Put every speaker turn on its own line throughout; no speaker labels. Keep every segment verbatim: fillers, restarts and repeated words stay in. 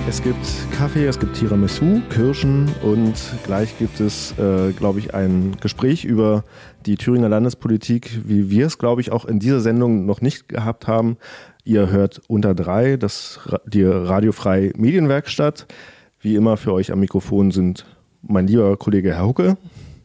Es gibt Kaffee, es gibt Tiramisu, Kirschen und gleich gibt es, äh, glaube ich, ein Gespräch über die Thüringer Landespolitik, wie wir es, glaube ich, auch in dieser Sendung noch nicht gehabt haben. Ihr hört Unter drei, das, die radiofreie Medienwerkstatt. Wie immer für euch am Mikrofon sind mein lieber Kollege Herr Hucke.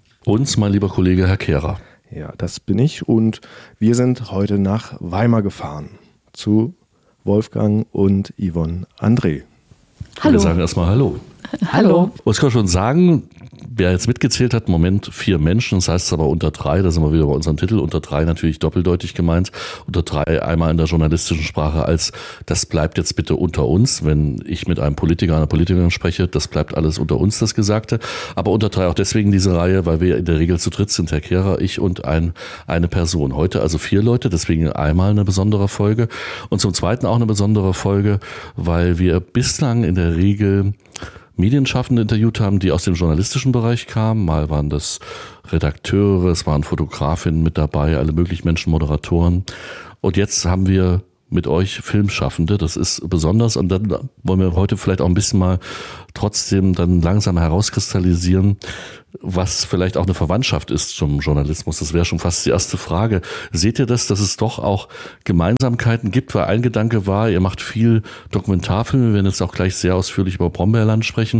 Und mein lieber Kollege Herr Kehrer.
Ja, das bin ich und wir sind heute nach Weimar gefahren zu Wolfgang und Yvonne André.
Hallo. Wir sagen erstmal Hallo.
Hallo.
Und ich kann schon sagen, wer jetzt mitgezählt hat, im Moment vier Menschen, das heißt es aber unter drei, da sind wir wieder bei unserem Titel, unter drei natürlich doppeldeutig gemeint, unter drei einmal in der journalistischen Sprache als, das bleibt jetzt bitte unter uns, wenn ich mit einem Politiker, einer Politikerin spreche, das bleibt alles unter uns, das Gesagte, aber unter drei auch deswegen diese Reihe, weil wir in der Regel zu dritt sind, Herr Kehrer, ich und ein, eine Person. Heute also vier Leute, deswegen einmal eine besondere Folge und zum Zweiten auch eine besondere Folge, weil wir bislang in der Regel Medienschaffende interviewt haben, die aus dem journalistischen Bereich kamen. Mal waren das Redakteure, es waren Fotografinnen mit dabei, alle möglichen Menschen, Moderatoren. Und jetzt haben wir mit euch Filmschaffende, das ist besonders. Und dann wollen wir heute vielleicht auch ein bisschen mal trotzdem dann langsam herauskristallisieren, was vielleicht auch eine Verwandtschaft ist zum Journalismus. Das wäre schon fast die erste Frage. Seht ihr das, dass es doch auch Gemeinsamkeiten gibt? Weil ein Gedanke war, ihr macht viel Dokumentarfilme, wir werden jetzt auch gleich sehr ausführlich über Brombeerland sprechen.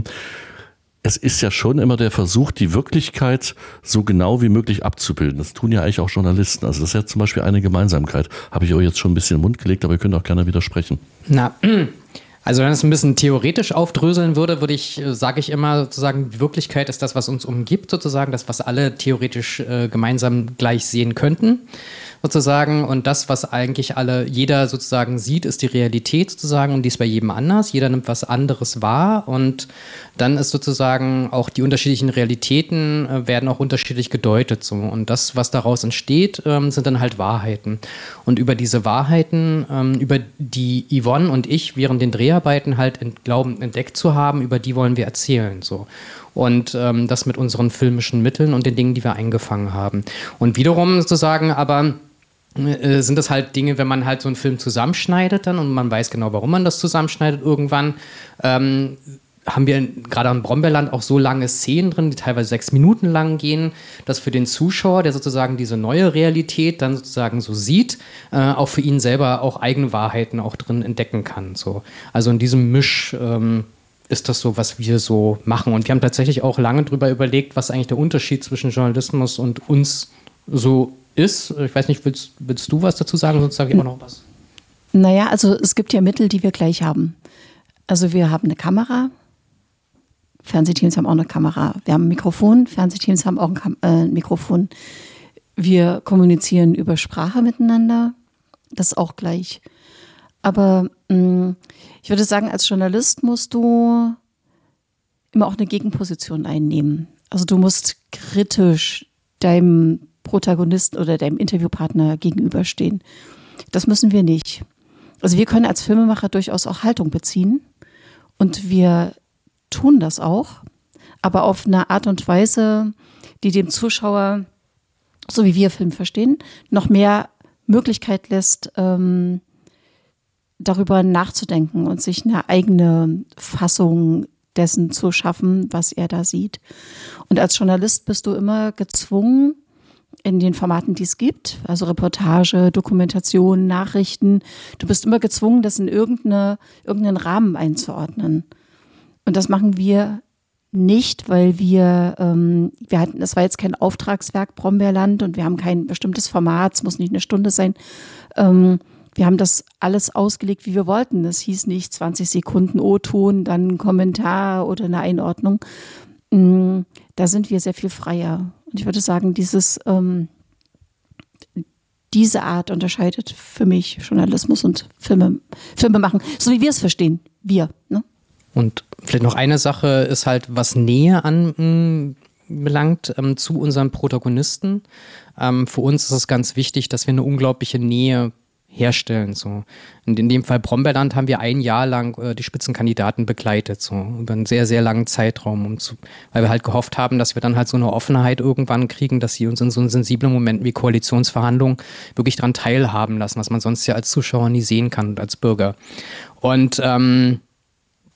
Es ist ja schon immer der Versuch, die Wirklichkeit so genau wie möglich abzubilden. Das tun ja eigentlich auch Journalisten. Also das ist ja zum Beispiel eine Gemeinsamkeit. Habe ich euch jetzt schon ein bisschen in den Mund gelegt, aber ihr könnt auch gerne widersprechen.
Na, also wenn es ein bisschen theoretisch aufdröseln würde, würde ich, sage ich immer sozusagen, die Wirklichkeit ist das, was uns umgibt, sozusagen, das, was alle theoretisch äh, gemeinsam gleich sehen könnten, sozusagen. Und das, was eigentlich alle, jeder sozusagen sieht, ist die Realität sozusagen und die ist bei jedem anders. Jeder nimmt was anderes wahr und dann ist sozusagen auch die unterschiedlichen Realitäten äh, werden auch unterschiedlich gedeutet. So. Und das, was daraus entsteht, ähm, sind dann halt Wahrheiten. Und über diese Wahrheiten, ähm, über die Yvonne und ich während den Dreharbeiten halt ent- glauben, entdeckt zu haben, über die wollen wir erzählen. So. Und ähm, das mit unseren filmischen Mitteln und den Dingen, die wir eingefangen haben. Und wiederum sozusagen aber äh, sind das halt Dinge, wenn man halt so einen Film zusammenschneidet dann und man weiß genau, warum man das zusammenschneidet irgendwann, ähm, haben wir gerade am Brombeerland auch so lange Szenen drin, die teilweise sechs Minuten lang gehen, dass für den Zuschauer, der sozusagen diese neue Realität dann sozusagen so sieht, äh, auch für ihn selber auch eigene Wahrheiten auch drin entdecken kann. So. Also in diesem Misch ähm, ist das so, was wir so machen. Und wir haben tatsächlich auch lange drüber überlegt, was eigentlich der Unterschied zwischen Journalismus und uns so ist. Ich weiß nicht, willst, willst du was dazu sagen? Sonst sage ich auch noch was.
Naja, also es gibt ja Mittel, die wir gleich haben. Also wir haben eine Kamera, Fernsehteams haben auch eine Kamera. Wir haben ein Mikrofon, Fernsehteams haben auch ein, Kam- äh, ein Mikrofon. Wir kommunizieren über Sprache miteinander, das ist auch gleich. Aber mh, ich würde sagen, als Journalist musst du immer auch eine Gegenposition einnehmen. Also du musst kritisch deinem Protagonisten oder deinem Interviewpartner gegenüberstehen. Das müssen wir nicht. Also wir können als Filmemacher durchaus auch Haltung beziehen und wir tun das auch, aber auf eine Art und Weise, die dem Zuschauer, so wie wir Film verstehen, noch mehr Möglichkeit lässt, ähm, darüber nachzudenken und sich eine eigene Fassung dessen zu schaffen, was er da sieht. Und als Journalist bist du immer gezwungen, in den Formaten, die es gibt, also Reportage, Dokumentation, Nachrichten, du bist immer gezwungen, das in irgendeine, irgendeinen Rahmen einzuordnen. Und das machen wir nicht, weil wir, ähm, wir hatten, das war jetzt kein Auftragswerk Brombeerland und wir haben kein bestimmtes Format, es muss nicht eine Stunde sein. Ähm, wir haben das alles ausgelegt, wie wir wollten. Das hieß nicht zwanzig Sekunden O-Ton, dann ein Kommentar oder eine Einordnung. Ähm, da sind wir sehr viel freier. Und ich würde sagen, dieses, ähm, diese Art unterscheidet für mich Journalismus und Filme, Filme machen, so wie wir es verstehen. Wir, ne?
Und vielleicht noch eine Sache ist halt, was Nähe anbelangt ähm, zu unseren Protagonisten. Ähm, für uns ist es ganz wichtig, dass wir eine unglaubliche Nähe herstellen. So. Und in dem Fall Brombeerland haben wir ein Jahr lang äh, die Spitzenkandidaten begleitet, so über einen sehr, sehr langen Zeitraum, um zu, weil wir halt gehofft haben, dass wir dann halt so eine Offenheit irgendwann kriegen, dass sie uns in so einen sensiblen Momenten wie Koalitionsverhandlungen wirklich daran teilhaben lassen, was man sonst ja als Zuschauer nie sehen kann und als Bürger. Und ähm,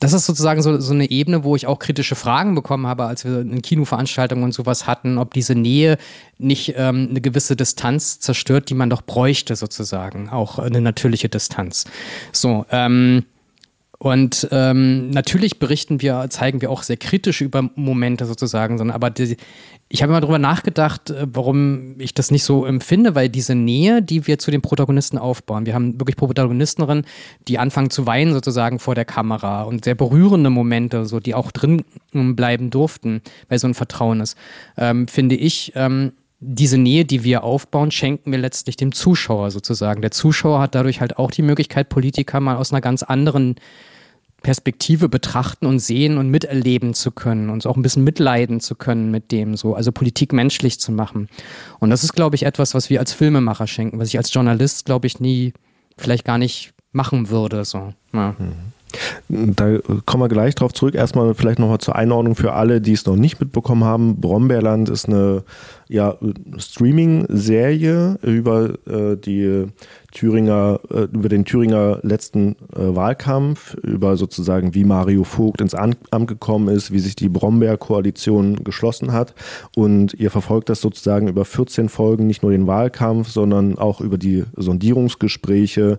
das ist sozusagen so, so eine Ebene, wo ich auch kritische Fragen bekommen habe, als wir eine Kinoveranstaltung und sowas hatten, ob diese Nähe nicht ähm, eine gewisse Distanz zerstört, die man doch bräuchte sozusagen, auch eine natürliche Distanz. So, ähm, und ähm, natürlich berichten wir, zeigen wir auch sehr kritisch über Momente sozusagen, sondern aber die, ich habe immer darüber nachgedacht, warum ich das nicht so empfinde, weil diese Nähe, die wir zu den Protagonisten aufbauen, wir haben wirklich Protagonistinnen, die anfangen zu weinen sozusagen vor der Kamera und sehr berührende Momente, so die auch drin bleiben durften, weil so ein Vertrauen ist, ähm, finde ich, ähm, diese Nähe, die wir aufbauen, schenken wir letztlich dem Zuschauer sozusagen. Der Zuschauer hat dadurch halt auch die Möglichkeit, Politiker mal aus einer ganz anderen Perspektive betrachten und sehen und miterleben zu können und auch ein bisschen mitleiden zu können mit dem so, also Politik menschlich zu machen. Und das ist, glaube ich, etwas, was wir als Filmemacher schenken, was ich als Journalist, glaube ich, nie, vielleicht gar nicht machen würde. So. Ja.
Da kommen wir gleich drauf zurück. Erstmal vielleicht nochmal zur Einordnung für alle, die es noch nicht mitbekommen haben. Brombeerland ist eine ja, Streaming-Serie über äh, die Thüringer, äh, über den Thüringer letzten äh, Wahlkampf, über sozusagen wie Mario Vogt ins Amt gekommen ist, wie sich die Brombeer-Koalition geschlossen hat. Und ihr verfolgt das sozusagen über vierzehn Folgen, nicht nur den Wahlkampf, sondern auch über die Sondierungsgespräche